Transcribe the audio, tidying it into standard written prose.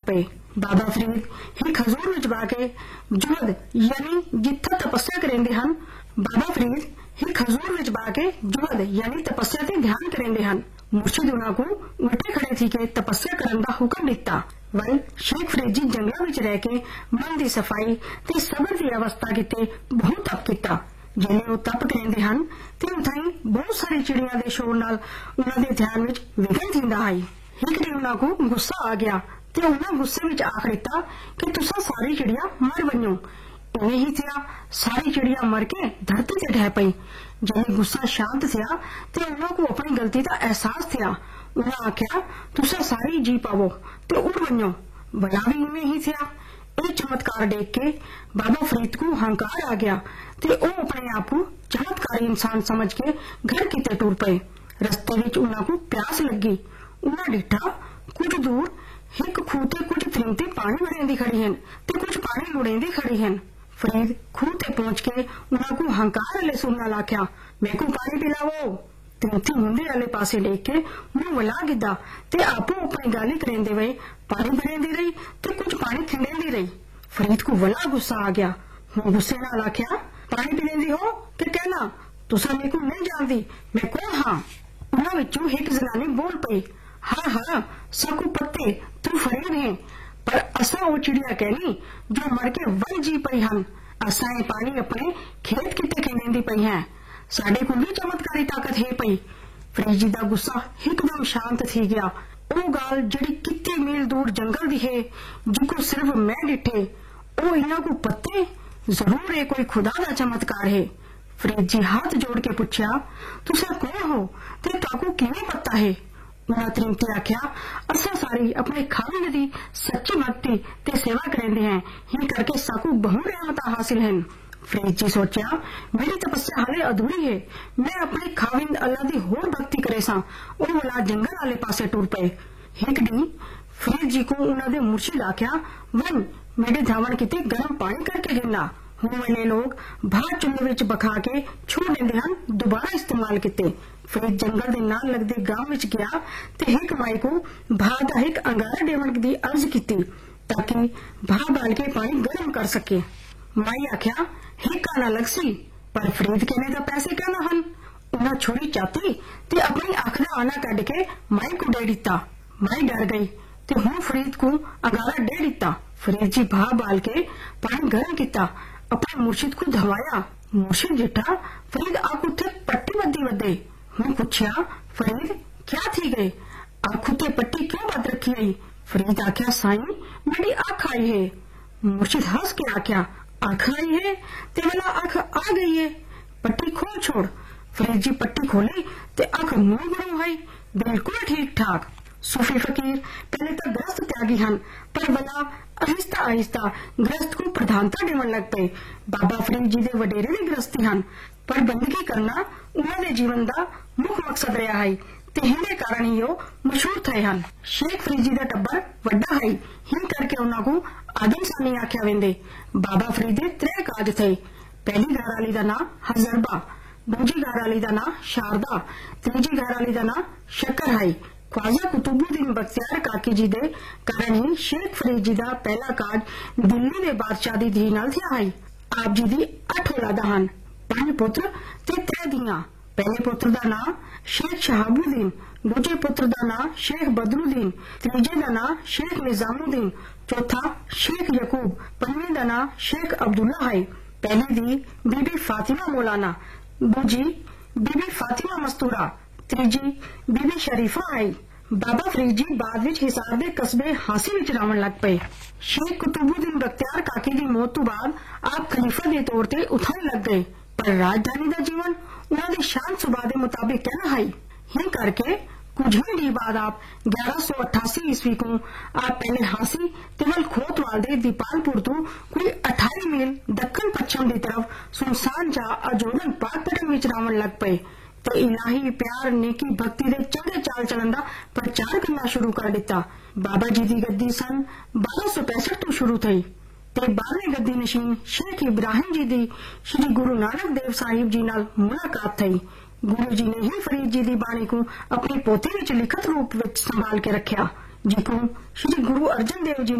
पे। बाबा फरीद हिक हजूर विच बह के जुहद यानी जिथे तपस्या करेंदे हन। बाबा फरीद हिक हजूर विच बह के जुहद यानी तपस्या ते ध्यान करेंदे हन। मुर्शिद उन्हां को उल्टे खड़े थी के तपस्या करन दा हुक्म दिता। वल शेख फरीद जी जंगलों विच रह के मन की सफाई ते सबर की अवस्था किते बहुत तप किता। जिले वो तप करेंदे हन ते उथाई बहुत सारी चिड़ियां दे शोर नाल उन्हां दे ध्यान विच विघन थींदा है। एक दिन उन्हां को गुस्सा आ गया ते उन्हां गुस्से विच आख दिता कि तुसां सारी चिड़ियां मर वञो। इवें ही थिया, सारी चिड़ियां मर के धरती ते ढह पई। जिले गुस्सा शांत थिया ते उन्हां को अपनी गलती का एहसास थिया। उन्हां आख्या तुसां सारी जी पावो ते उड़ वञो। भला भी इवें ही थिया। ये चमत्कार देख के बाबा फरीद को हंकार आ गया ते ओ अपने आप को चमत्कारी इंसान समझ के घर किते टुर पे। रस्ते विच उन्हां को प्यास लगी। उन्हां डिठा कुछ दूर एक खूह ते कुछ त्रिंते पानी भरेंदी खड़ी हन ते कुछ पानी लुड़ेंदी खड़ी हन। फरीद खूह ते पहुंच के उन्हां को हंकार वाले सुर नाल आख्या मैं को पानी पिलावो। त्रिंती मुंडे वाले पासे देख के मुंह वला गिद्दा ते आपो अपनी गाली करेंदे वे पानी भरेंदी रही ते कुछ पानी खिंडेंदी रही। फरीद को वला गुस्सा आ गया। हुण गुस्से नाल आख्या पानी पिलेंदी हो कि कहना तुसां मेरे को नहीं जानदी मैं कौन हां। उन्हां विचों एक जनानी बोल पई हाँ हाँ सकू पत्ते तू फरीद है पर असा वो चिड़िया कहनी जो मर के वल जी पई हन। असा ये पानी अपने खेत किते खिंडेंदी पई है। साडे को भी चमत्कारी ताकत है पई। फरीद जी दा गुस्सा एकदम शांत थी गया। ओ गाल जड़ी कितने मील दूर जंगल दी है जिको सिर्फ मैं डिठे ओ इन्हां को पत्ते जरूर है कोई खुदा दा चमत्कार है। फरीद जी हाथ जोड़ के पूछया तुसा कौन हो ते ताकू किवें पता है। उन्हां त्रिंते आख्या असा सारी अपने खाविंद दी सच्ची भक्ति ते सेवा करेंदे हैं ही करके साकू बहु रहमतां हासिल हैं। फरीद जी सोचा मेरी तपस्या हाले अधूरी है। मैं अपने खाविंद अल्लाह दी होर भक्ति करे सा। ओ वाला जंगल वाले पासे टुर पे। एक दिन फरीद जी को उन्हां दे मुर्शिद आख्या वन मेरे धावन किते गर्म पानी करके गिना। हुण वाले लोग बाहर चुल्हे विच बखा के छोड़ देंदे हन दोबारा इस्तेमाल किते। फरीद जंगल दे नाल लगदे गांव विच गया ते हिक माई को भार दा हिक अंगारा देवन दी अर्ज कीती ताकि भार बाल के पानी गर्म कर सके। माई आख्या हिक आना लगसी पर फरीद कहने दा पैसे कहना हन। उन्हां छुरी चाती ते अपनी अख दा आना कढ के माई को दे दिता। माई डर गई ते हुण फरीद को अंगारा दे दिता। फरीद जी भार बाल के पानी गर्म किता अपने मुर्शिद को धवाया। मुर्शिद जिठा फरीद आख उत्थे पट्टी बद्दी वदे। हुण पुछया फरीद क्या थी गए आख उत्ते पट्टी क्यों बद रखी गई। फरीद आख्या साईं मेरी अख आई है। मुर्शिद हंस के आख्या अख आई है ते वाला अख आ गई है पट्टी खोल छोड़। फरीद जी पट्टी खोली ते अख मुंह बड़ो है बिल्कुल ठीक ठाक। सूफी फकीर पहले तो ग्रस्त त्यागी हन पर वाला आहिस्ता आहिस्ता ग्रस्त को प्रधानता देवन लग पे। बाबा फरीद जी दे वडेरे भी ग्रस्ती हन पर बंदगी करना उन्हां दे जीवन दा मुख मकसद रहा है ते हिंदे कारण ही वो मशहूर थे हन। शेख फरीद जी दा टब्बर वड्डा है हिं करके उन्हां को आदमसानी आख्या वेंदे। बाबा फरीद दे त्रै काज थे। पहली घर वाली दा नां हजरबा, दूजी घर वाली दा नां शारदा, तीजी घर वाली दा नां शक्कर है। ख्वाजा कुतुबुद्दीन बख्तियार काकी जी दे कारण ही शेख फरीद जी दा पहला काज दिल्ली दे बादशाह दी धी नाल थिया है। आप जी दी 8 औलादा हन 5 पुत्र ते 3 धीआं। पहले पुत्र दा नां शेख शहाबुद्दीन, दूजे पुत्र दा नां शेख बदरुद्दीन, तीजे दा नां शेख निजामुद्दीन, चौथा शेख यकूब, पंजवें दा नां शेख अब्दुल्ला है। पहली दी बीबी फातिमा मौलाना, दूजी बीबी फातिमा मस्तूरा, तीजी बीबी शरीफा है। बाबा फरीद जी बाद विच हिसार दे कस्बे हांसी विच रावण लग पे। शेख कुतुबुद्दीन बख्तियार काकी दी मौत तो बाद आप खलीफा दे तौर ते उठाने लग गए पर राजधानी दा जीवन उन्हां दे शान सुभा दे मुताबिक कहना है। हिं करके कुछ ही दी बाद आप 1188 ईस्वी को आप पहले हांसी तेवल खोतवाल दे दीपालपुर तो कोई 28 मील दक्षिण पश्चिम की तरफ सुनसान जा अजोदन पाकपटन विच रावण लग पे ते इलाही प्यार नेकी भक्ति दे चंगे चाल चलन दा प्रचार करना शुरू कर दिता। बाबा जी दी गद्दी सन 1265 तो शुरू थई ते 12वें गद्दी नशीन शेख इब्राहिम जी दी श्री गुरु नानक देव साहिब जी नाल मुलाकात थई। गुरु जी ने ही फरीद जी दी बाणी को अपनी पोथी विच लिखत रूप विच संभाल के रखिया जिको श्री गुरु अर्जन देव जी